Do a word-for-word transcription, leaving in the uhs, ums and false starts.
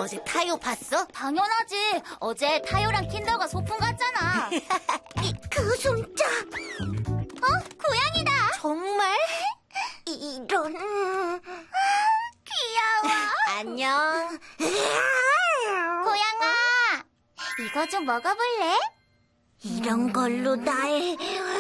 어제 타요 봤어? 당연하지. 어제 타요랑 킨더가 소풍 갔잖아. 그 숨자. 어? 고양이다. 정말? 이런. 귀여워. 안녕. 고양아, 이거 좀 먹어볼래? 이런 걸로 날